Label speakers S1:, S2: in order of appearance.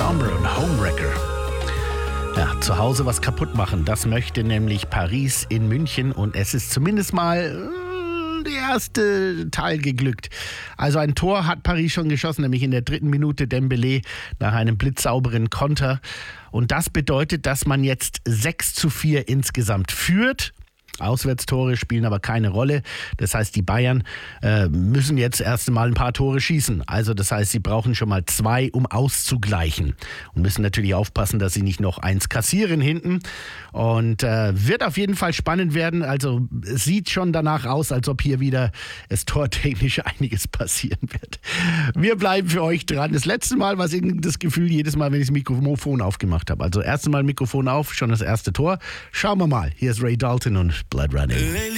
S1: Sombre und Homewrecker. Ja, zu Hause was kaputt machen, das möchte nämlich Paris in München und es ist zumindest mal der erste Teil geglückt. Also ein Tor hat Paris schon geschossen, nämlich in der 3. Minute Dembélé nach einem blitzsauberen Konter. Und das bedeutet, dass man jetzt 6:4 insgesamt führt. Auswärtstore spielen aber keine Rolle. Das heißt, die Bayern müssen jetzt erst einmal ein paar Tore schießen. Also das heißt, sie brauchen schon mal 2, um auszugleichen. Und müssen natürlich aufpassen, dass sie nicht noch 1 kassieren hinten. Und wird auf jeden Fall spannend werden. Also es sieht schon danach aus, als ob hier wieder es tortechnisch einiges passieren wird. Wir bleiben für euch dran. Das letzte Mal war es irgendwie das Gefühl, jedes Mal, wenn ich das Mikrofon aufgemacht habe. Also erste Mal Mikrofon auf, schon das erste Tor. Schauen wir mal. Hier ist Ray Dalton und Blood Running.